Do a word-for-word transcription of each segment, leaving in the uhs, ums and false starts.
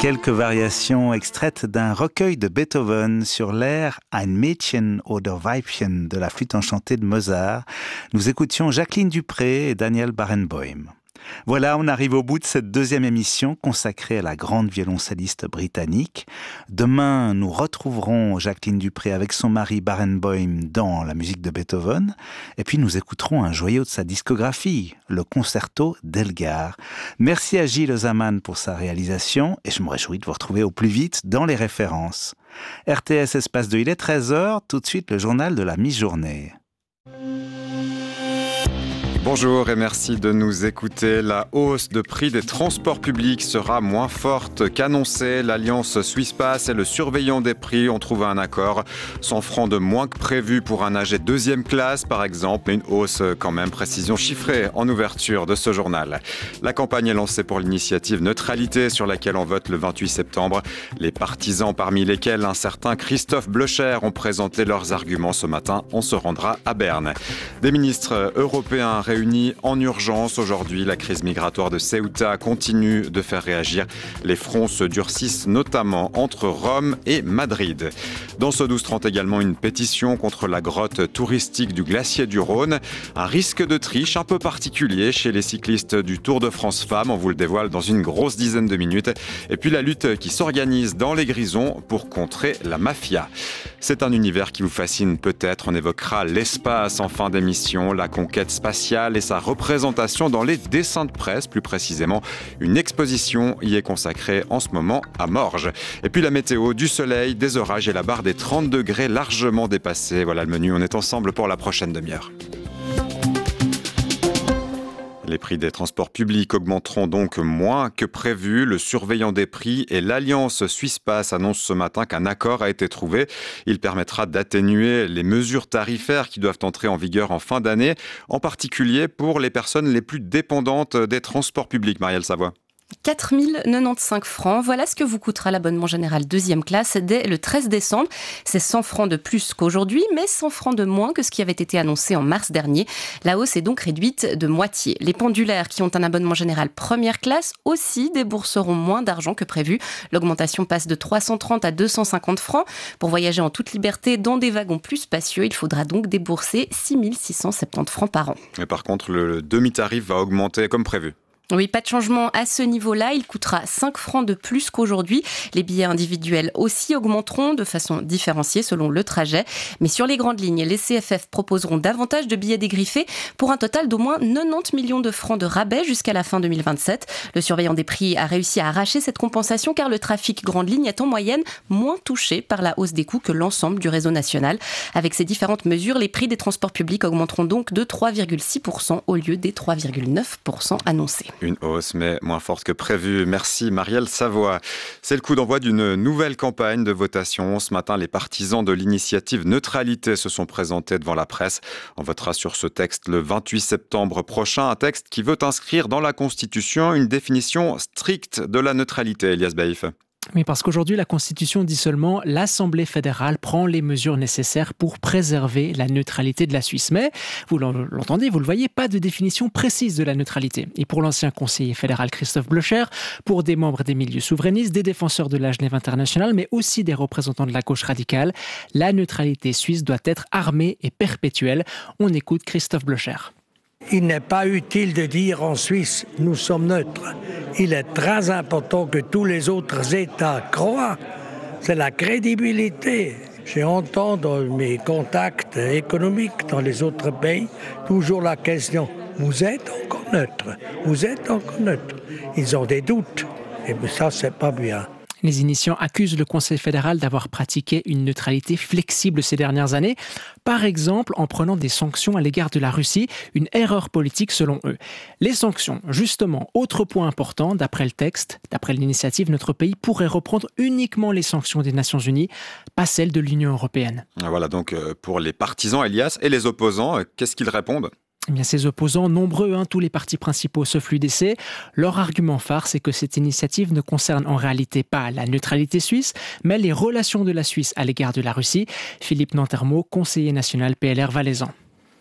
Quelques variations extraites d'un recueil de Beethoven sur l'air Ein Mädchen oder Weibchen de la flûte enchantée de Mozart. Nous écoutions Jacqueline Dupré et Daniel Barenboim. Voilà, on arrive au bout de cette deuxième émission consacrée à la grande violoncelliste britannique. Demain, nous retrouverons Jacqueline Dupré avec son mari Barenboim dans la musique de Beethoven. Et puis nous écouterons un joyau de sa discographie, le concerto d'Elgar. Merci à Gilles Zaman pour sa réalisation et je me réjouis de vous retrouver au plus vite dans les références. R T S Espace deux, il est treize heures, tout de suite le journal de la mi-journée. Bonjour et merci de nous écouter. La hausse de prix des transports publics sera moins forte qu'annoncé. L'Alliance Swisspass et le surveillant des prix ont trouvé un accord. cent francs de moins que prévu pour un A G deuxième classe, par exemple, mais une hausse quand même, précision chiffrée en ouverture de ce journal. La campagne est lancée pour l'initiative Neutralité sur laquelle on vote le vingt-huit septembre. Les partisans, parmi lesquels un certain Christophe Blocher, ont présenté leurs arguments ce matin. On se rendra à Berne. Des ministres européens réunis en urgence aujourd'hui. La crise migratoire de Ceuta continue de faire réagir. Les fronts se durcissent notamment entre Rome et Madrid. Dans ce douze trente également, une pétition contre la grotte touristique du glacier du Rhône. Un risque de triche un peu particulier chez les cyclistes du Tour de France Femmes. On vous le dévoile dans une grosse dizaine de minutes. Et puis la lutte qui s'organise dans les Grisons pour contrer la mafia. C'est un univers qui vous fascine peut-être. On évoquera l'espace en fin d'émission, la conquête spatiale et sa représentation dans les dessins de presse, plus précisément. Une exposition y est consacrée en ce moment à Morges. Et puis la météo, du soleil, des orages et la barre des trente degrés largement dépassée. Voilà le menu, on est ensemble pour la prochaine demi-heure. Les prix des transports publics augmenteront donc moins que prévu. Le surveillant des prix et l'Alliance Swisspass annoncent ce matin qu'un accord a été trouvé. Il permettra d'atténuer les mesures tarifaires qui doivent entrer en vigueur en fin d'année, en particulier pour les personnes les plus dépendantes des transports publics. Marielle Savoie. quatre mille quatre-vingt-quinze francs, voilà ce que vous coûtera l'abonnement général deuxième classe dès le treize décembre. C'est cent francs de plus qu'aujourd'hui, mais cent francs de moins que ce qui avait été annoncé en mars dernier. La hausse est donc réduite de moitié. Les pendulaires qui ont un abonnement général première classe aussi débourseront moins d'argent que prévu. L'augmentation passe de trois cent trente à deux cent cinquante francs. Pour voyager en toute liberté dans des wagons plus spacieux, il faudra donc débourser six mille six cent soixante-dix francs par an. Et par contre, le demi-tarif va augmenter comme prévu. Oui, pas de changement à ce niveau-là. Il coûtera cinq francs de plus qu'aujourd'hui. Les billets individuels aussi augmenteront de façon différenciée selon le trajet. Mais sur les grandes lignes, les C F F proposeront davantage de billets dégriffés pour un total d'au moins quatre-vingt-dix millions de francs de rabais jusqu'à la fin deux mille vingt-sept. Le surveillant des prix a réussi à arracher cette compensation car le trafic grande ligne est en moyenne moins touché par la hausse des coûts que l'ensemble du réseau national. Avec ces différentes mesures, les prix des transports publics augmenteront donc de trois virgule six pour cent au lieu des trois virgule neuf pour cent annoncés. Une hausse, mais moins forte que prévu. Merci Marielle Savoie. C'est le coup d'envoi d'une nouvelle campagne de votation. Ce matin, les partisans de l'initiative Neutralité se sont présentés devant la presse. On votera sur ce texte le vingt-huit septembre prochain. Un texte qui veut inscrire dans la Constitution une définition stricte de la neutralité. Elias Baïf. Oui, parce qu'aujourd'hui, la Constitution dit seulement « l'Assemblée fédérale prend les mesures nécessaires pour préserver la neutralité de la Suisse ». Mais, vous l'entendez, vous le voyez, pas de définition précise de la neutralité. Et pour l'ancien conseiller fédéral Christophe Blocher, pour des membres des milieux souverainistes, des défenseurs de la Genève internationale, mais aussi des représentants de la gauche radicale, la neutralité suisse doit être armée et perpétuelle. On écoute Christophe Blocher. Il n'est pas utile de dire en Suisse, nous sommes neutres. Il est très important que tous les autres États croient. C'est la crédibilité. J'entends dans mes contacts économiques dans les autres pays toujours la question, vous êtes encore neutre, vous êtes encore neutre. Ils ont des doutes. Et ça, c'est pas bien. Les initiants accusent le Conseil fédéral d'avoir pratiqué une neutralité flexible ces dernières années, par exemple en prenant des sanctions à l'égard de la Russie, une erreur politique selon eux. Les sanctions, justement, autre point important, d'après le texte, d'après l'initiative, notre pays pourrait reprendre uniquement les sanctions des Nations Unies, pas celles de l'Union européenne. Voilà donc pour les partisans, Elias, et les opposants, qu'est-ce qu'ils répondent ? Eh bien, ces opposants, nombreux, hein, tous les partis principaux sauf l'U D C, leur argument phare, c'est que cette initiative ne concerne en réalité pas la neutralité suisse, mais les relations de la Suisse à l'égard de la Russie. Philippe Nantermo, conseiller national P L R valaisan.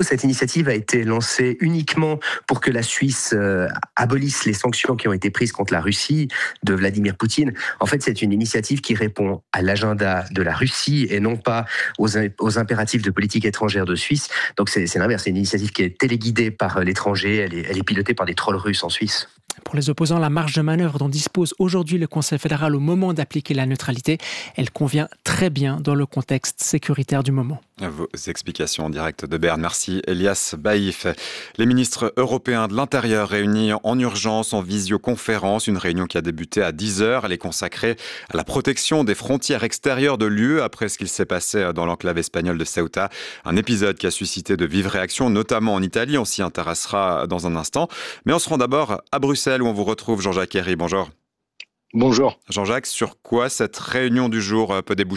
Cette initiative a été lancée uniquement pour que la Suisse euh, abolisse les sanctions qui ont été prises contre la Russie de Vladimir Poutine. En fait, c'est une initiative qui répond à l'agenda de la Russie et non pas aux, aux impératifs de politique étrangère de Suisse. Donc c'est, c'est l'inverse, c'est une initiative qui est téléguidée par l'étranger, elle est, elle est pilotée par des trolls russes en Suisse. Pour les opposants, la marge de manœuvre dont dispose aujourd'hui le Conseil fédéral au moment d'appliquer la neutralité, elle convient très bien dans le contexte sécuritaire du moment. Vos explications en direct de Berne. Merci Elias Baïf. Les ministres européens de l'Intérieur réunis en urgence en visioconférence. Une réunion qui a débuté à dix heures. Elle est consacrée à la protection des frontières extérieures de l'U E après ce qu'il s'est passé dans l'enclave espagnole de Ceuta. Un épisode qui a suscité de vives réactions, notamment en Italie. On s'y intéressera dans un instant. Mais on se rend d'abord à Bruxelles où on vous retrouve Jean-Jacques Herry. Bonjour. Bonjour. Jean-Jacques, sur quoi cette réunion du jour peut déboucher ?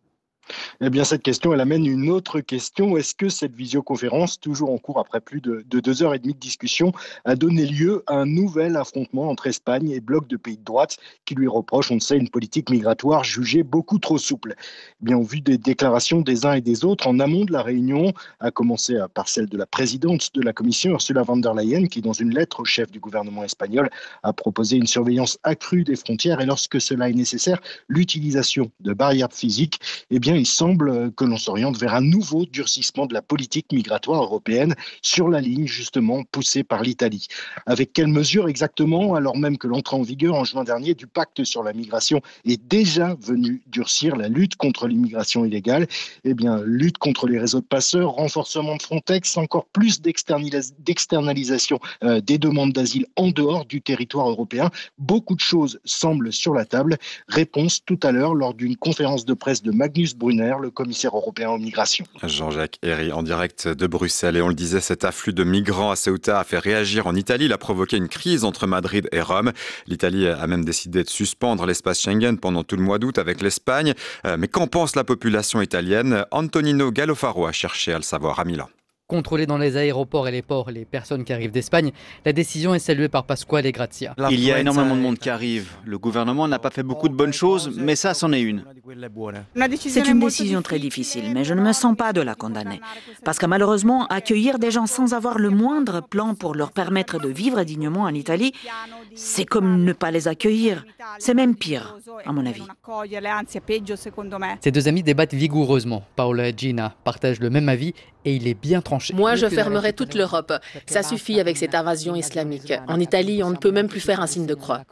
Eh bien, cette question, elle amène une autre question. Est-ce que cette visioconférence, toujours en cours après plus de, de deux heures et demie de discussion, a donné lieu à un nouvel affrontement entre Espagne et bloc de pays de droite qui lui reproche, on le sait, une politique migratoire jugée beaucoup trop souple ? Eh bien, au vu des déclarations des uns et des autres, en amont de la réunion, à commencer par celle de la présidente de la Commission, Ursula von der Leyen, qui, dans une lettre au chef du gouvernement espagnol, a proposé une surveillance accrue des frontières et, lorsque cela est nécessaire, l'utilisation de barrières physiques. Eh bien, il semble que l'on s'oriente vers un nouveau durcissement de la politique migratoire européenne sur la ligne justement poussée par l'Italie. Avec quelles mesures exactement, alors même que l'entrée en vigueur en juin dernier du pacte sur la migration est déjà venue durcir la lutte contre l'immigration illégale ? Eh bien, lutte contre les réseaux de passeurs, renforcement de Frontex, encore plus d'externalis- d'externalisation euh, des demandes d'asile en dehors du territoire européen. Beaucoup de choses semblent sur la table. Réponse tout à l'heure lors d'une conférence de presse de Magnus Brunner, le commissaire européen aux migrations. Jean-Jacques Herry en direct de Bruxelles. Et on le disait, cet afflux de migrants à Ceuta a fait réagir en Italie. Il a provoqué une crise entre Madrid et Rome. L'Italie a même décidé de suspendre l'espace Schengen pendant tout le mois d'août avec l'Espagne. Mais qu'en pense la population italienne ? Antonino Gallofaro a cherché à le savoir à Milan. Contrôler dans les aéroports et les ports les personnes qui arrivent d'Espagne, la décision est saluée par Pasquale Grazia. Il y a énormément de monde qui arrive. Le gouvernement n'a pas fait beaucoup de bonnes choses, mais ça, c'en est une. C'est une décision très difficile, mais je ne me sens pas de la condamner. Parce que malheureusement, accueillir des gens sans avoir le moindre plan pour leur permettre de vivre dignement en Italie, c'est comme ne pas les accueillir. C'est même pire, à mon avis. Ces deux amis débattent vigoureusement. Paola et Gina partagent le même avis et il est bien tranché. Moi, je fermerai toute l'Europe. Ça suffit avec cette invasion islamique. En Italie, on ne peut même plus faire un signe de croix.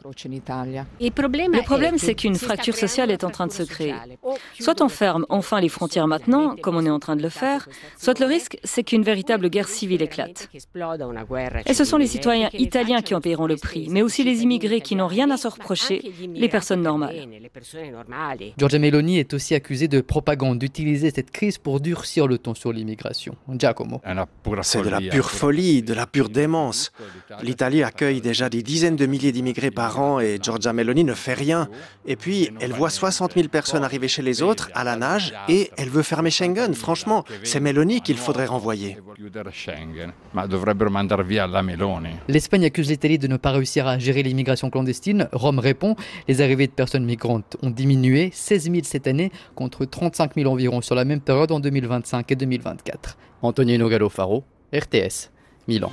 Le problème, c'est qu'une fracture sociale est en train de se créer. Soit on ferme enfin les frontières maintenant, comme on est en train de le faire, soit le risque, c'est qu'une véritable guerre civile éclate. Et ce sont les citoyens italiens qui en paieront le prix, mais aussi les immigrés qui n'ont rien à se reprocher, les personnes normales. Giorgia Meloni est aussi accusée de propagande, d'utiliser cette crise pour durcir le ton sur l'immigration. Giacomo. C'est de la pure folie, de la pure démence. L'Italie accueille déjà des dizaines de milliers d'immigrés par an et Giorgia Meloni ne fait rien. Et puis, elle voit soixante mille personnes arriver chez les autres à la nage et elle veut fermer Schengen. Franchement, c'est Meloni qu'il faudrait renvoyer. L'Espagne accuse l'Italie de ne pas réussir à gérer l'immigration clandestine. Rome répond, les arrivées de personnes migrantes ont diminué, seize mille cette année contre trente-cinq mille environ sur la même période en deux mille vingt-cinq et deux mille vingt-quatre. Antonino Gallofaro, R T S, Milan.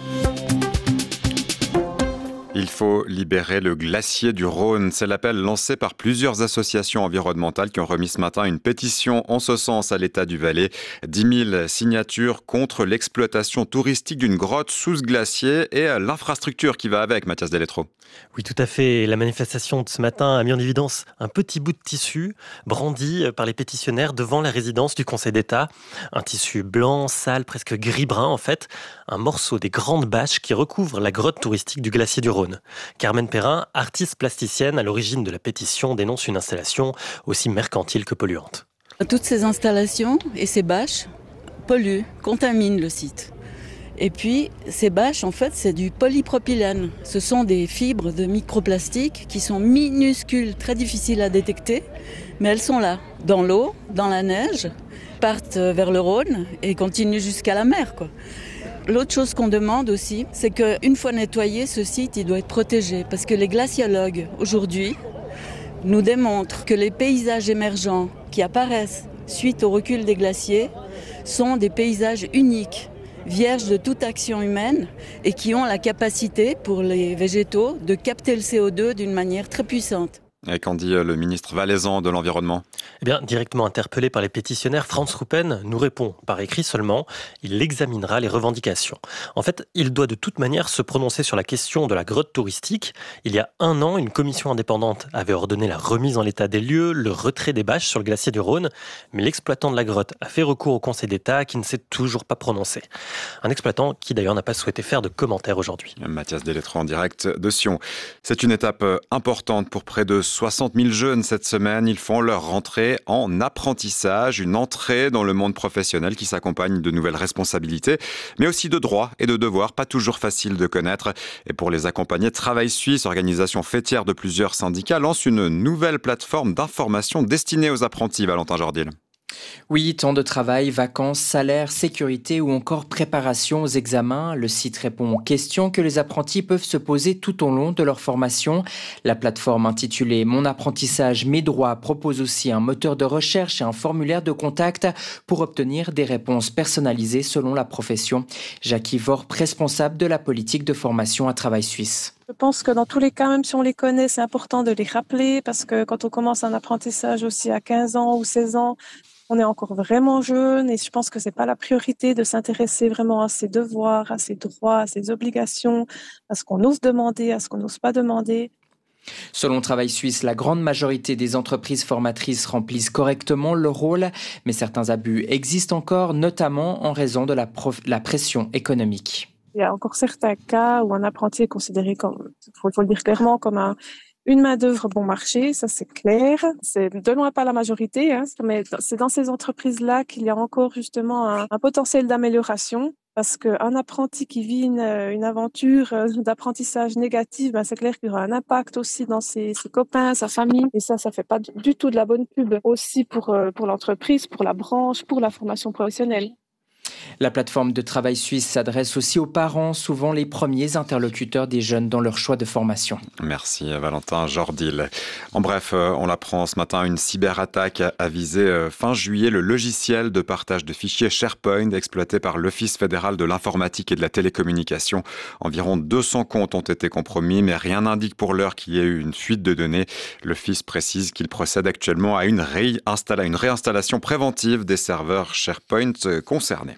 Il faut libérer le glacier du Rhône. C'est l'appel lancé par plusieurs associations environnementales qui ont remis ce matin une pétition en ce sens à l'État du Valais. dix mille signatures contre l'exploitation touristique d'une grotte sous ce glacier et l'infrastructure qui va avec, Mathias Deletro. Oui, tout à fait. La manifestation de ce matin a mis en évidence un petit bout de tissu brandi par les pétitionnaires devant la résidence du Conseil d'État. Un tissu blanc, sale, presque gris-brun en fait. Un morceau des grandes bâches qui recouvrent la grotte touristique du glacier du Rhône. Carmen Perrin, artiste plasticienne à l'origine de la pétition, dénonce une installation aussi mercantile que polluante. Toutes ces installations et ces bâches polluent, contaminent le site. Et puis, ces bâches, en fait, c'est du polypropylène. Ce sont des fibres de microplastique qui sont minuscules, très difficiles à détecter, mais elles sont là, dans l'eau, dans la neige, partent vers le Rhône et continuent jusqu'à la mer, quoi. L'autre chose qu'on demande aussi, c'est qu'une fois nettoyé, ce site il doit être protégé. Parce que les glaciologues, aujourd'hui, nous démontrent que les paysages émergents qui apparaissent suite au recul des glaciers sont des paysages uniques. vierges de toute action humaine et qui ont la capacité pour les végétaux de capter le C O deux d'une manière très puissante. Et qu'en dit le ministre valaisan de l'Environnement ? Eh bien, directement interpellé par les pétitionnaires, Franz Ruppen nous répond par écrit seulement. Il examinera les revendications. En fait, il doit de toute manière se prononcer sur la question de la grotte touristique. Il y a un an, une commission indépendante avait ordonné la remise en état des lieux, le retrait des bâches sur le glacier du Rhône. Mais l'exploitant de la grotte a fait recours au Conseil d'État qui ne s'est toujours pas prononcé. Un exploitant qui d'ailleurs n'a pas souhaité faire de commentaires aujourd'hui. Mathias Delettre en direct de Sion. C'est une étape importante pour près de soixante mille jeunes cette semaine. Ils font leur rentrée en apprentissage, une entrée dans le monde professionnel qui s'accompagne de nouvelles responsabilités, mais aussi de droits et de devoirs, pas toujours faciles de connaître. Et pour les accompagner, Travail Suisse, organisation fêtière de plusieurs syndicats, lance une nouvelle plateforme d'information destinée aux apprentis. Valentin Jordil. Oui, temps de travail, vacances, salaire, sécurité ou encore préparation aux examens. Le site répond aux questions que les apprentis peuvent se poser tout au long de leur formation. La plateforme intitulée « Mon apprentissage, mes droits » propose aussi un moteur de recherche et un formulaire de contact pour obtenir des réponses personnalisées selon la profession. Jackie Vorp, responsable de la politique de formation à Travail Suisse. Je pense que dans tous les cas, même si on les connaît, c'est important de les rappeler parce que quand on commence un apprentissage aussi à quinze ans ou seize ans, on est encore vraiment jeune et je pense que c'est pas la priorité de s'intéresser vraiment à ses devoirs, à ses droits, à ses obligations, à ce qu'on ose demander, à ce qu'on n'ose pas demander. Selon Travail Suisse, la grande majorité des entreprises formatrices remplissent correctement leur rôle, mais certains abus existent encore, notamment en raison de la, prof- la pression économique. Il y a encore certains cas où un apprenti est considéré comme, il faut, faut le dire clairement, comme un Une main-d'œuvre bon marché, ça c'est clair. C'est de loin pas la majorité, hein, mais c'est dans ces entreprises-là qu'il y a encore justement un, un potentiel d'amélioration. Parce qu'un apprenti qui vit une, une aventure d'apprentissage négative, ben c'est clair qu'il y aura un impact aussi dans ses, ses copains, sa famille. Et ça, ça fait pas du tout de la bonne pub aussi pour, pour l'entreprise, pour la branche, pour la formation professionnelle. La plateforme de Travail Suisse s'adresse aussi aux parents, souvent les premiers interlocuteurs des jeunes dans leur choix de formation. Merci Valentin Jordil. En bref, on l'apprend ce matin, une cyberattaque a visé fin juillet le logiciel de partage de fichiers SharePoint exploité par l'Office fédéral de l'informatique et de la télécommunication. Environ deux cents comptes ont été compromis, mais rien n'indique pour l'heure qu'il y ait eu une fuite de données. L'Office précise qu'il procède actuellement à une, réinstalla- une réinstallation préventive des serveurs SharePoint concernés.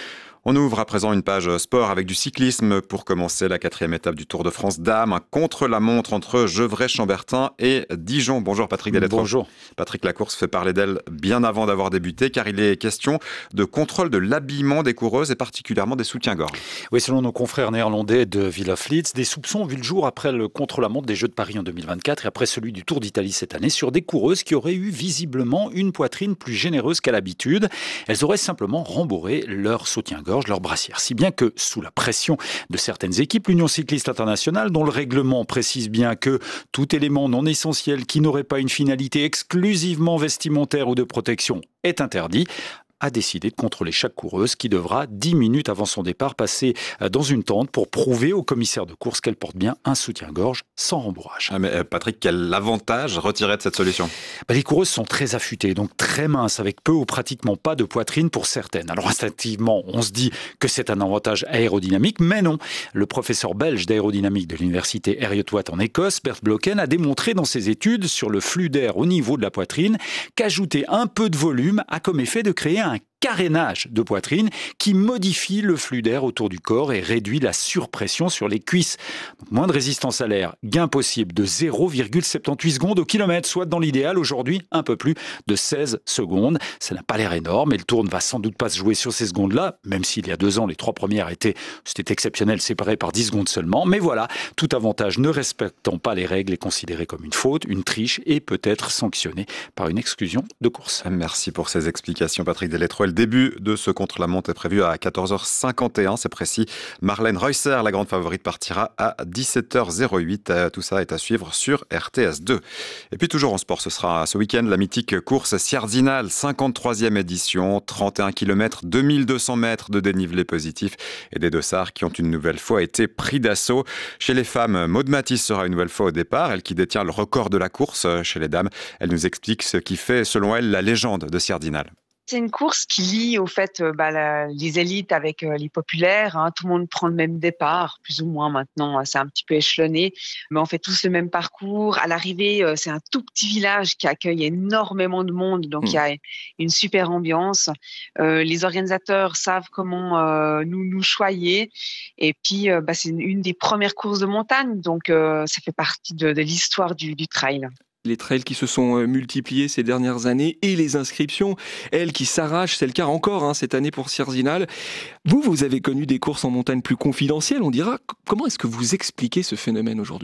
On ouvre à présent une page sport avec du cyclisme pour commencer la quatrième étape du Tour de France Dames, un contre-la-montre entre Gevrey-Chambertin et Dijon. Bonjour Patrick Delettre. Bonjour. Patrick, la course fait parler d'elle bien avant d'avoir débuté car il est question de contrôle de l'habillement des coureuses et particulièrement des soutiens-gorge. Oui, selon nos confrères néerlandais de Villa Fleets, des soupçons ont vu le jour après le contre-la-montre des Jeux de Paris en deux mille vingt-quatre et après celui du Tour d'Italie cette année sur des coureuses qui auraient eu visiblement une poitrine plus généreuse qu'à l'habitude. Elles auraient simplement rembourré leur soutien-gorge, leur brassière. Si bien que, sous la pression de certaines équipes, l'Union cycliste internationale, dont le règlement précise bien que tout élément non essentiel qui n'aurait pas une finalité exclusivement vestimentaire ou de protection est interdit, a décidé de contrôler chaque coureuse qui devra, dix minutes avant son départ, passer dans une tente pour prouver au commissaire de course qu'elle porte bien un soutien-gorge sans rembourrage. Ah mais Patrick, quel avantage retirer de cette solution ? bah Les coureuses sont très affûtées, donc très minces, avec peu ou pratiquement pas de poitrine pour certaines. Alors instinctivement, on se dit que c'est un avantage aérodynamique, mais non. Le professeur belge d'aérodynamique de l'université Heriot-Watt en Écosse, Bert Blocken, a démontré dans ses études sur le flux d'air au niveau de la poitrine qu'ajouter un peu de volume a comme effet de créer un carénage de poitrine qui modifie le flux d'air autour du corps et réduit la surpression sur les cuisses. Donc, moins de résistance à l'air, gain possible de zéro virgule soixante-dix-huit secondes au kilomètre, soit dans l'idéal aujourd'hui un peu plus de seize secondes. Ça n'a pas l'air énorme et le Tour ne va sans doute pas se jouer sur ces secondes-là, même s'il y a deux ans les trois premières étaient, c'était exceptionnel, séparées par dix secondes seulement. Mais voilà, tout avantage ne respectant pas les règles est considéré comme une faute, une triche et peut-être sanctionné par une exclusion de course. Merci pour ces explications Patrick Delettre. Le début de ce contre-la-montre est prévu à quatorze heures cinquante et un, c'est précis. Marlène Reusser, la grande favorite, partira à dix-sept heures huit. Tout ça est à suivre sur R T S deux. Et puis toujours en sport, ce sera ce week-end la mythique course Sierzinal, cinquante-troisième édition, trente et un kilomètres, deux mille deux cents mètres de dénivelé positif et des dossards qui ont une nouvelle fois été pris d'assaut. Chez les femmes, Maud Matisse sera une nouvelle fois au départ, elle qui détient le record de la course. Chez les dames, elle nous explique ce qui fait, selon elle, la légende de Sierzinal. c'est une course qui lie au fait bah, la, les élites avec euh, les populaires. Hein. Tout le monde prend le même départ, plus ou moins maintenant. C'est un petit peu échelonné, mais on fait tous le même parcours. À l'arrivée, euh, c'est un tout petit village qui accueille énormément de monde, donc il mmh. y a une super ambiance. Euh, les organisateurs savent comment euh, nous nous choyer, et puis euh, bah, c'est une, une des premières courses de montagne, donc euh, ça fait partie de, de l'histoire du, du trail. Les trails qui se sont multipliés ces dernières années et les inscriptions, elles qui s'arrachent, c'est le cas encore hein, cette année pour Sierzinal. Vous, vous avez connu des courses en montagne plus confidentielles, on dira. Comment est-ce que vous expliquez ce phénomène aujourd'hui ?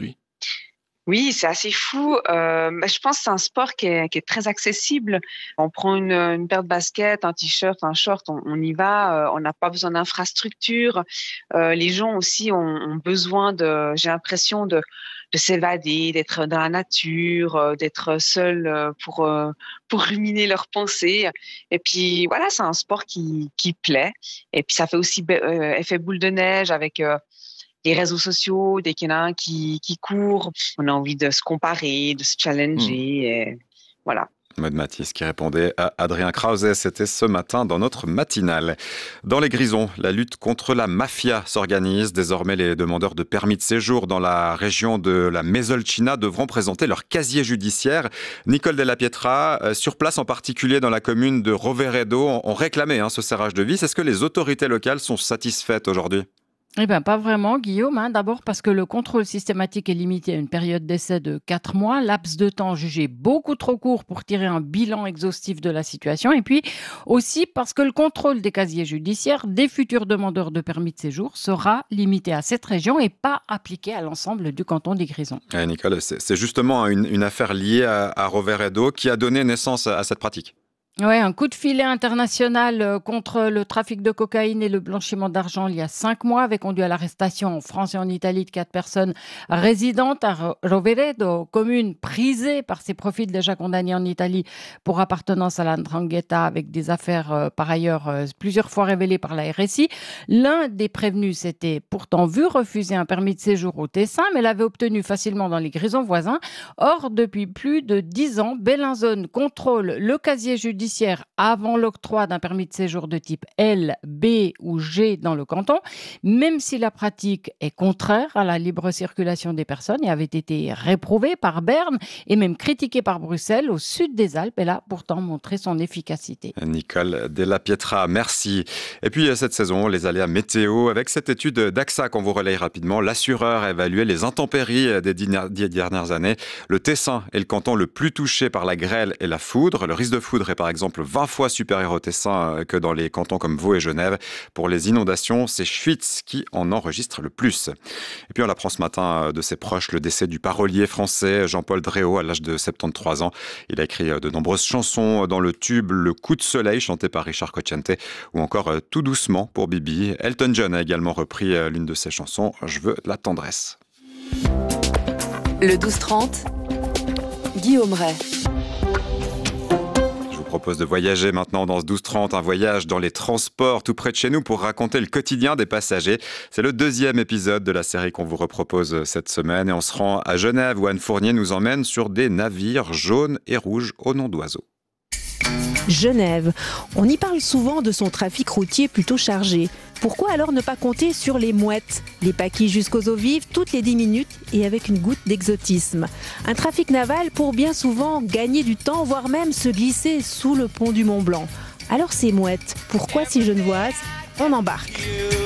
Oui, c'est assez fou. Euh, je pense que c'est un sport qui est, qui est très accessible. On prend une, une paire de baskets, un t-shirt, un short, on, on y va. Euh, on n'a pas besoin d'infrastructures. Euh, les gens aussi ont, ont besoin de, j'ai l'impression, de de s'évader, d'être dans la nature, d'être seul pour pour ruminer leurs pensées. Et puis voilà, c'est un sport qui qui plaît. Et puis ça fait aussi euh, effet boule de neige avec euh, les réseaux sociaux, dès qu'il y en a un qui qui court, on a envie de se comparer, de se challenger. Mmh. Et voilà. Maud Mathis qui répondait à Adrien Krause, c'était ce matin dans notre matinale. Dans les Grisons, la lutte contre la mafia s'organise. Désormais, les demandeurs de permis de séjour dans la région de la Mesolcina devront présenter leur casier judiciaire. Nicole Della Pietra, sur place en particulier dans la commune de Roveredo, ont réclamé hein, ce serrage de vis. Est-ce que les autorités locales sont satisfaites aujourd'hui ? Eh bien, pas vraiment, Guillaume. Hein. D'abord parce que le contrôle systématique est limité à une période d'essai de quatre mois, laps de temps jugé beaucoup trop court pour tirer un bilan exhaustif de la situation. Et puis aussi parce que le contrôle des casiers judiciaires des futurs demandeurs de permis de séjour sera limité à cette région et pas appliqué à l'ensemble du canton des Grisons. Ouais, Nicole, c'est, c'est justement une, une affaire liée à, à Roveredo qui a donné naissance à cette pratique. Oui, un coup de filet international contre le trafic de cocaïne et le blanchiment d'argent il y a cinq mois avait conduit à l'arrestation en France et en Italie de quatre personnes résidentes à Roveredo, commune prisée par ses profils déjà condamnés en Italie pour appartenance à la 'ndrangheta avec des affaires euh, par ailleurs euh, plusieurs fois révélées par la R S I. L'un des prévenus s'était pourtant vu refuser un permis de séjour au Tessin, mais l'avait obtenu facilement dans les Grisons voisins. Or, depuis plus de dix ans, Bellinzone contrôle le casier judiciaire avant l'octroi d'un permis de séjour de type L, B ou G dans le canton, même si la pratique est contraire à la libre circulation des personnes et avait été réprouvée par Berne et même critiquée par Bruxelles au sud des Alpes. Elle a pourtant montré son efficacité. Nicole Della Pietra, merci. Et puis cette saison, les aléas météo. Avec cette étude d'A X A qu'on vous relaye rapidement, l'assureur a évalué les intempéries des dernières années. Le Tessin est le canton le plus touché par la grêle et la foudre. Le risque de foudre est par exemple exemple vingt fois supérieur au Tessin que dans les cantons comme Vaud et Genève. Pour les inondations, c'est Schwytz qui en enregistre le plus. Et puis on apprend ce matin de ses proches le décès du parolier français Jean-Paul Dréau à l'âge de soixante-treize ans. Il a écrit de nombreuses chansons dans le tube Le Coup de soleil chanté par Richard Cocciante ou encore Tout doucement pour Bibi. Elton John a également repris l'une de ses chansons, Je veux la tendresse. Le douze trente, Guillaume Ray. Je vous propose de voyager maintenant dans ce douze trente, un voyage dans les transports tout près de chez nous pour raconter le quotidien des passagers. C'est le deuxième épisode de la série qu'on vous repropose cette semaine et on se rend à Genève où Anne Fournier nous emmène sur des navires jaunes et rouges au nom d'oiseaux. Genève. On y parle souvent de son trafic routier plutôt chargé. Pourquoi alors ne pas compter sur les mouettes, les paquis jusqu'aux eaux vives toutes les dix minutes et avec une goutte d'exotisme? Un trafic naval pour bien souvent gagner du temps, voire même se glisser sous le pont du Mont Blanc. Alors ces mouettes, pourquoi si genevoises? On embarque.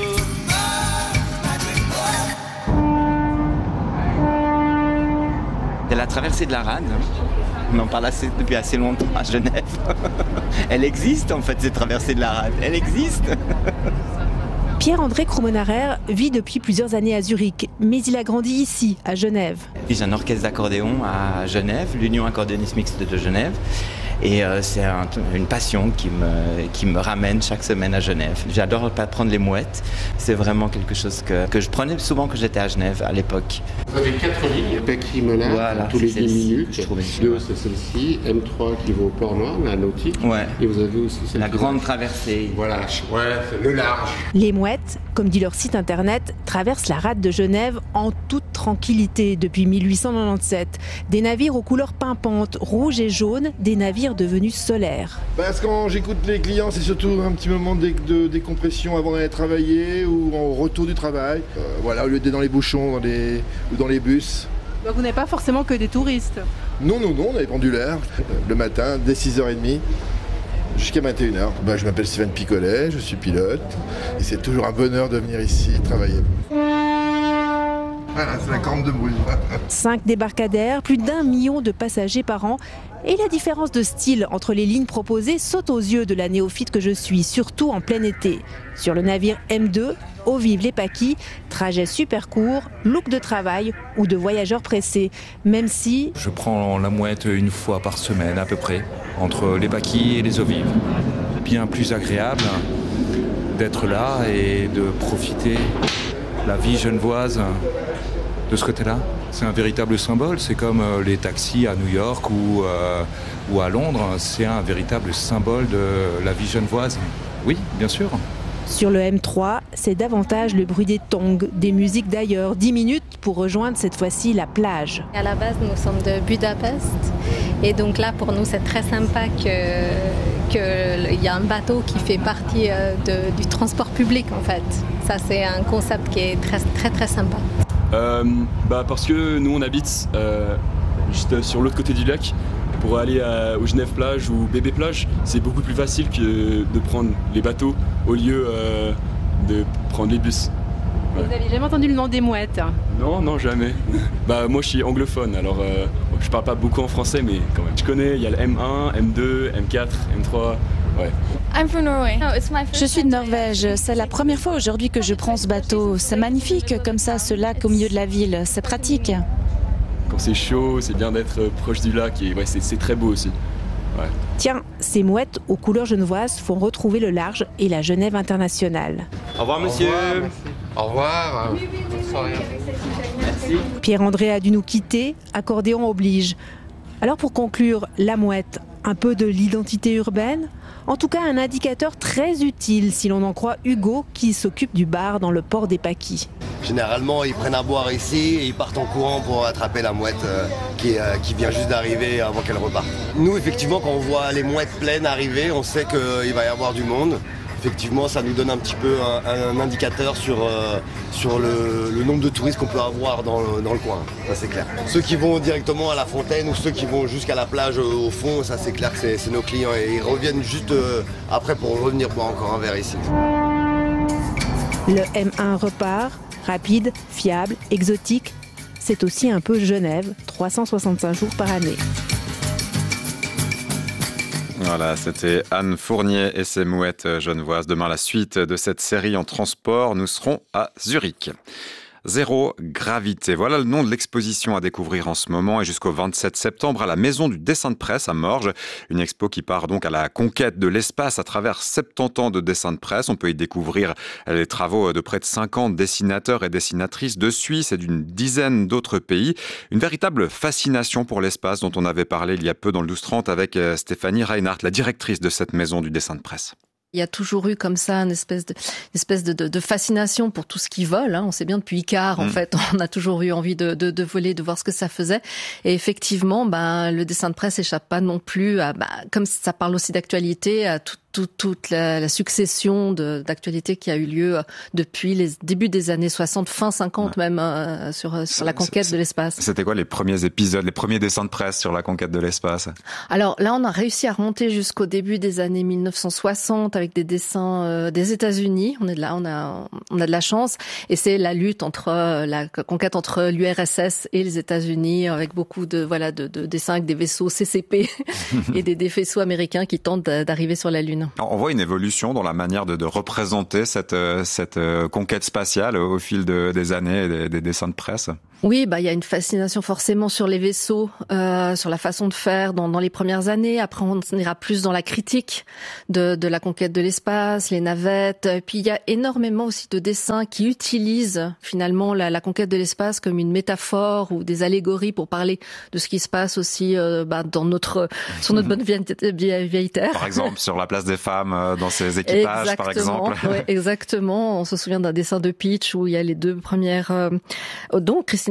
C'est la traversée de la Rade. On en parle assez, depuis assez longtemps à Genève. Elle existe en fait, cette traversée de la Rade. Elle existe. Pierre-André Krummenarer vit depuis plusieurs années à Zurich, mais il a grandi ici, à Genève. J'ai un orchestre d'accordéon à Genève, l'Union accordéoniste mixte de Genève. Et euh, c'est un, une passion qui me, qui me ramène chaque semaine à Genève. J'adore prendre les mouettes. C'est vraiment quelque chose que, que je prenais souvent quand j'étais à Genève à l'époque. Vous avez quatre lignes, Pécry-Melun, voilà, tous les dix minutes. Deux, c'est celle-ci. M trois qui va au Port-Noir, la nautique. Ouais. Et vous avez aussi la grande traversée. Voilà, ouais, c'est le large. Les mouettes, comme dit leur site internet, traversent la rade de Genève en toute tranquillité depuis mille huit cent quatre-vingt-dix-sept. Des navires aux couleurs pimpantes, rouges et jaunes, des navires navire devenu solaire. Parce que quand j'écoute les clients, c'est surtout un petit moment de, de décompression avant d'aller travailler ou au retour du travail. Euh, voilà, au lieu d'être dans les bouchons dans les, ou dans les bus. Donc vous n'avez pas forcément que des touristes? Non, non, non, on avait pendulaire le matin dès six heures trente jusqu'à vingt et une heures. Ben, je m'appelle Stéphane Picolet, je suis pilote et c'est toujours un bonheur de venir ici travailler. Voilà, c'est la corne de Bruges. Cinq débarcadères, plus d'un million de passagers par an. Et la différence de style entre les lignes proposées saute aux yeux de la néophyte que je suis, surtout en plein été. Sur le navire M deux, eau vive les paquis, trajet super court, look de travail ou de voyageurs pressés. Même si... Je prends la mouette une fois par semaine à peu près, entre les paquis et les eaux vives. Bien plus agréable d'être là et de profiter de la vie genevoise de ce côté-là. C'est un véritable symbole, c'est comme les taxis à New York ou, euh, ou à Londres, c'est un véritable symbole de la vie genevoise. Oui, bien sûr. Sur le M trois, c'est davantage le bruit des tongs, des musiques d'ailleurs. dix minutes pour rejoindre cette fois-ci la plage. À la base, nous sommes de Budapest et donc là, pour nous, c'est très sympa que qu'il y a un bateau qui fait partie de, du transport public en fait. Ça, c'est un concept qui est très très très sympa. Euh, bah parce que nous on habite euh, juste sur l'autre côté du lac. Pour aller à, au Genève plage ou Bébé plage, c'est beaucoup plus facile que de prendre les bateaux au lieu euh, de prendre les bus. Ouais. Vous n'avez jamais entendu le nom des mouettes? Non, non, jamais. Bah moi je suis anglophone, alors euh, je parle pas beaucoup en français, mais quand même. Je connais, il y a le M un, M deux, M quatre, M trois. Ouais. Je suis de Norvège. C'est la première fois aujourd'hui que je prends ce bateau. C'est magnifique comme ça, ce lac au milieu de la ville. C'est pratique. Quand c'est chaud, c'est bien d'être proche du lac et ouais, c'est, c'est très beau aussi. Ouais. Tiens, ces mouettes aux couleurs genevoises font retrouver le large et la Genève internationale. Au revoir monsieur. Au revoir. Oui, oui, oui, oui, merci. Pierre-André a dû nous quitter, accordéon oblige. Alors pour conclure, la mouette, un peu de l'identité urbaine? En tout cas, un indicateur très utile si l'on en croit Hugo qui s'occupe du bar dans le port des Paquis. Généralement, ils prennent à boire ici et ils partent en courant pour attraper la mouette euh, qui, euh, qui vient juste d'arriver avant qu'elle reparte. Nous, effectivement, quand on voit les mouettes pleines arriver, on sait qu'il va y avoir du monde. Effectivement, ça nous donne un petit peu un, un indicateur sur, euh, sur le, le nombre de touristes qu'on peut avoir dans le, dans le coin, ça c'est clair. Ceux qui vont directement à la fontaine ou ceux qui vont jusqu'à la plage au fond, ça c'est clair que c'est, c'est nos clients et ils reviennent juste euh, après pour revenir boire encore un verre ici. Le M un repart, rapide, fiable, exotique. C'est aussi un peu Genève, trois cent soixante-cinq jours par année. Voilà, c'était Anne Fournier et ses mouettes genevoises. Demain, la suite de cette série en transport, nous serons à Zurich. Zéro gravité. Voilà le nom de l'exposition à découvrir en ce moment et jusqu'au vingt-sept septembre à la Maison du dessin de presse à Morges. Une expo qui part donc à la conquête de l'espace à travers soixante-dix ans de dessin de presse. On peut y découvrir les travaux de près de cinquante dessinateurs et dessinatrices de Suisse et d'une dizaine d'autres pays. Une véritable fascination pour l'espace dont on avait parlé il y a peu dans le douze trente avec Stéphanie Reinhardt, la directrice de cette Maison du dessin de presse. Il y a toujours eu comme ça une espèce de, une espèce de, de, de fascination pour tout ce qui vole. Hein. On sait bien depuis Icare, en mmh. fait, on a toujours eu envie de, de, de voler, de voir ce que ça faisait. Et effectivement, ben, le dessin de presse échappe pas non plus à, ben, comme ça parle aussi d'actualité, à tout toute, toute la, la succession de, d'actualités qui a eu lieu depuis les débuts des années soixante, fin cinquante ouais. même, euh, sur, sur la conquête de l'espace. C'était quoi les premiers épisodes, les premiers dessins de presse sur la conquête de l'espace? Alors là, on a réussi à remonter jusqu'au début des années mille neuf cent soixante avec des dessins euh, des États-Unis. On est de là, on a, on a de la chance. Et c'est la lutte entre, euh, la conquête entre l'U R S S et les États-Unis avec beaucoup de, voilà, de, de dessins avec des vaisseaux C C P et des, des vaisseaux américains qui tentent d'arriver sur la Lune. On voit une évolution dans la manière de, de représenter cette, cette conquête spatiale au fil de, des années et des, des dessins de presse. Oui, bah il y a une fascination forcément sur les vaisseaux, euh, sur la façon de faire dans, dans les premières années. Après, on ira plus dans la critique de, de la conquête de l'espace, les navettes. Et puis il y a énormément aussi de dessins qui utilisent finalement la, la conquête de l'espace comme une métaphore ou des allégories pour parler de ce qui se passe aussi euh, bah, dans notre sur notre bonne vieille, vieille, vieille terre. Par exemple, sur la place des femmes dans ces équipages, exactement, par exemple. Ouais, exactement. On se souvient d'un dessin de Peach où il y a les deux premières. Euh... Donc Christine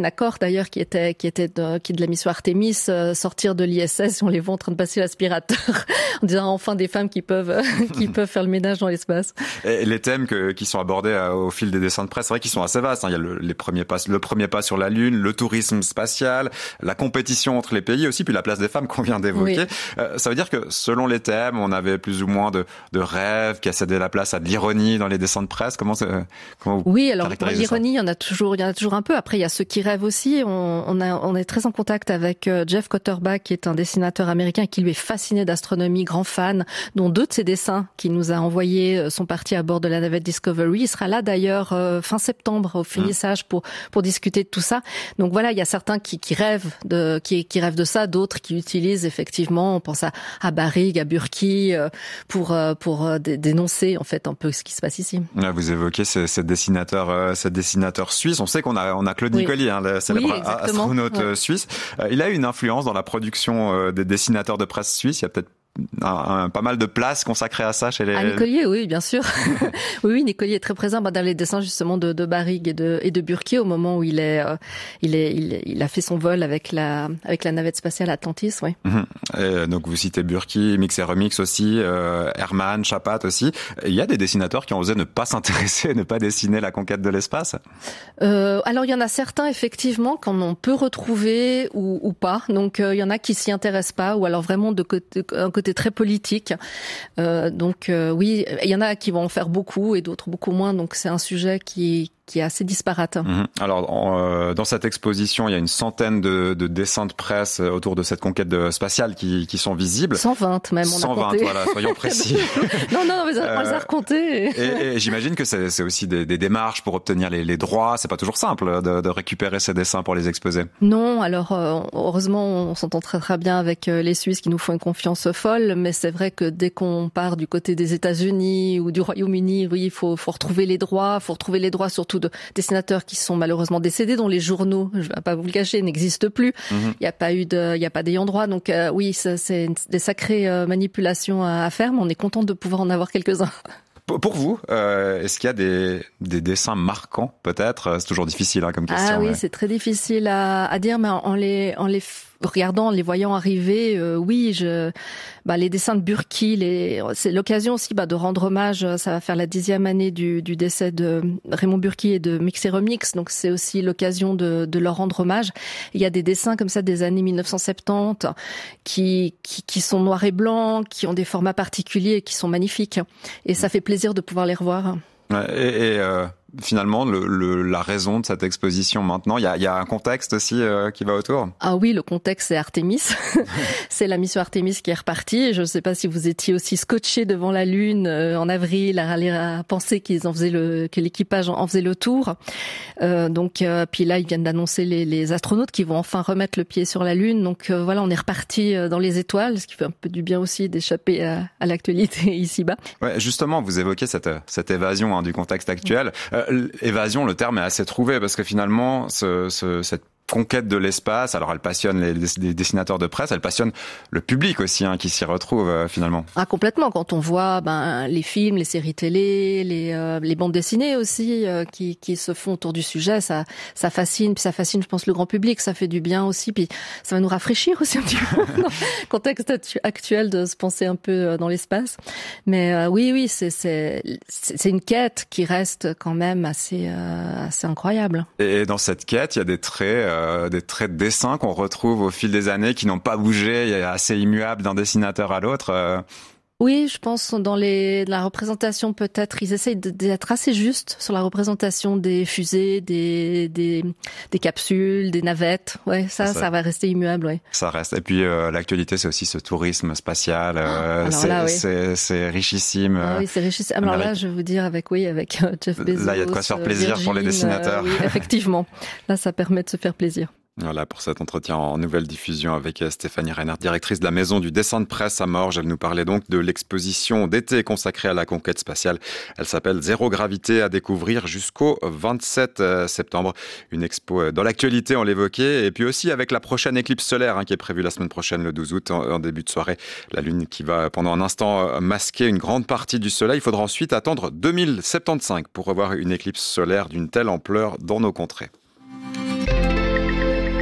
Catherine Accor d'ailleurs, qui était qui était de, qui est de la mission Artemis, euh, sortir de l'I S S, on les voit en train de passer l'aspirateur en disant enfin des femmes qui peuvent qui peuvent faire le ménage dans l'espace. Et les thèmes que, qui sont abordés au fil des dessins de presse, c'est vrai qu'ils sont assez vastes. Hein. Il y a le, les premiers pas, le premier pas sur la Lune, le tourisme spatial, la compétition entre les pays aussi, puis la place des femmes qu'on vient d'évoquer. Oui. Euh, ça veut dire que selon les thèmes, on avait plus ou moins de, de rêves qui a cédé la place à de l'ironie dans les dessins de presse. Comment, comment vous Oui, alors pour l'ironie, il y en a toujours, il y en a toujours un peu. Après, il y a ceux qui rêvent aussi. On, on, a, on est très en contact avec Jeff Cotterbach, qui est un dessinateur américain qui lui est fasciné d'astronomie, grand fan, dont deux de ses dessins qu'il nous a envoyés sont partis à bord de la navette Discovery. Il sera là d'ailleurs euh, fin septembre au finissage pour pour discuter de tout ça. Donc voilà, il y a certains qui, qui rêvent de qui, qui rêvent de ça, d'autres qui utilisent effectivement, on pense à, à Barrigue, à Burki, euh, pour euh, pour euh, dénoncer en fait un peu ce qui se passe ici. Vous évoquez cette dessinateur, euh, cette dessinateur suisse. On sait qu'on a on a Claude oui. Nicoli, hein, le célèbre oui, astronaute ouais. suisse. Euh, il a une influence dans la production euh, des dessinateurs de presse suisse. Il y a peut-être Un, un, pas mal de place consacrée à ça chez les... À Nicolier, oui, bien sûr. oui, oui, Nicolier est très présent bah, dans les dessins justement de, de Barrigue et de, et de Burki au moment où il est, euh, il est, il, il a fait son vol avec la, avec la navette spatiale Atlantis, oui. Mmh. Et donc vous citez Burki, Mix et Remix aussi, euh, Herman, Chapat aussi. Il y a des dessinateurs qui ont osé ne pas s'intéresser, ne pas dessiner la conquête de l'espace. Euh, alors il y en a certains effectivement qu'on peut retrouver ou, ou pas. Donc euh, il y en a qui s'y intéressent pas ou alors vraiment de côté, un côté très politique. Euh, donc euh, oui, il y en a qui vont en faire beaucoup et d'autres beaucoup moins. Donc c'est un sujet qui qui est assez disparate. Mmh. Alors, en, euh, dans cette exposition, il y a une centaine de, de dessins de presse autour de cette conquête de, spatiale qui, qui sont visibles. cent vingt même, on cent vingt, a compté. Voilà, soyons précis. non, non, mais on les a recomptés. Et, et j'imagine que c'est, c'est aussi des, des démarches pour obtenir les, les droits. C'est pas toujours simple de, de récupérer ces dessins pour les exposer. Non, alors euh, heureusement, on s'entend très très bien avec les Suisses qui nous font une confiance folle, mais c'est vrai que dès qu'on part du côté des États-Unis ou du Royaume-Uni, oui, il faut, faut retrouver les droits, faut retrouver les droits surtout de dessinateurs qui sont malheureusement décédés, dont les journaux, je vais pas vous le cacher, n'existent plus. Mm-hmm. Il n'y a pas eu de, il y a pas d'ayant droit. Donc euh, oui, ça, c'est des sacrées euh, manipulations à, à faire, mais on est content de pouvoir en avoir quelques-uns. Pour vous, euh, est-ce qu'il y a des, des dessins marquants, peut-être? C'est toujours difficile hein, comme question. Ah oui, mais... c'est très difficile à, à dire, mais en les, en les regardant, en les voyant arriver, euh, oui, je, bah, les dessins de Burki, les, c'est l'occasion aussi bah, de rendre hommage. Ça va faire la dixième année du, du décès de Raymond Burki et de Mix et Remix, donc c'est aussi l'occasion de, de leur rendre hommage. Il y a des dessins comme ça des années mille neuf cent soixante-dix qui, qui, qui sont noirs et blancs, qui ont des formats particuliers et qui sont magnifiques. Et ça fait plaisir de pouvoir les revoir. Ouais, et, et euh... Finalement, le, le, la raison de cette exposition maintenant, il y a, il y a un contexte aussi euh, qui va autour. Ah oui, le contexte c'est Artemis, c'est la mission Artemis qui est repartie. Je ne sais pas si vous étiez aussi scotché devant la Lune euh, en avril à, à penser qu'ils en faisaient le, que l'équipage en faisait le tour. Euh, donc euh, puis là ils viennent d'annoncer les, les astronautes qui vont enfin remettre le pied sur la Lune. Donc euh, voilà, on est reparti dans les étoiles, ce qui fait un peu du bien aussi d'échapper à, à l'actualité ici-bas. Ouais, justement, vous évoquez cette cette évasion hein, du contexte actuel. Euh, Évasion, le terme est assez trouvé parce que finalement, ce, ce, cette conquête de l'espace, alors elle passionne les, les dessinateurs de presse, elle passionne le public aussi hein, qui s'y retrouve euh, finalement. Ah complètement, quand on voit ben les films, les séries télé, les euh, les bandes dessinées aussi euh, qui qui se font autour du sujet, ça ça fascine, puis ça fascine je pense le grand public, ça fait du bien aussi, puis ça va nous rafraîchir aussi un petit peu dans le contexte actuel de se penser un peu dans l'espace. Mais euh, oui oui, c'est c'est c'est une quête qui reste quand même assez euh, assez incroyable. Et dans cette quête, il y a des traits euh, des traits de dessin qu'on retrouve au fil des années qui n'ont pas bougé, il y a assez immuable d'un dessinateur à l'autre. Euh... Oui, je pense dans les la représentation peut-être ils essayent d'être assez justes sur la représentation des fusées, des des des capsules, des navettes. Ouais, ça ça, ça va rester immuable, ouais. Ça reste. Et puis euh, l'actualité c'est aussi ce tourisme spatial, euh, c'est, là, oui. c'est c'est richissime. Ah, oui, c'est richissime. Alors Amérique. Là, je vais vous dire avec oui, avec euh, Jeff Bezos. Là, il y a de quoi se faire plaisir Virgin, pour les dessinateurs. Euh, oui, effectivement. Là, ça permet de se faire plaisir. Voilà pour cet entretien en nouvelle diffusion avec Stéphanie Reinert, directrice de la Maison du dessin de presse à Morges. Elle nous parlait donc de l'exposition d'été consacrée à la conquête spatiale. Elle s'appelle Zéro Gravité, à découvrir jusqu'au vingt-sept septembre. Une expo dans l'actualité, on l'évoquait, et puis aussi avec la prochaine éclipse solaire hein, qui est prévue la semaine prochaine, le douze août, en, en début de soirée. La Lune qui va pendant un instant masquer une grande partie du Soleil. Il faudra ensuite attendre deux mille soixante-quinze pour revoir une éclipse solaire d'une telle ampleur dans nos contrées.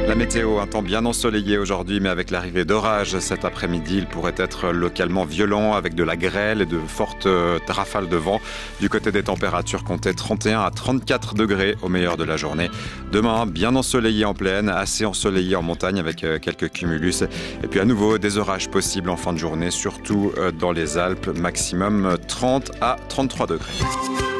La météo, un temps bien ensoleillé aujourd'hui, mais avec l'arrivée d'orages cet après-midi, il pourrait être localement violent avec de la grêle et de fortes rafales de vent. Du côté des températures, comptez trente et un à trente-quatre degrés au meilleur de la journée. Demain, bien ensoleillé en plaine, assez ensoleillé en montagne avec quelques cumulus. Et puis à nouveau, des orages possibles en fin de journée, surtout dans les Alpes, maximum trente à trente-trois degrés.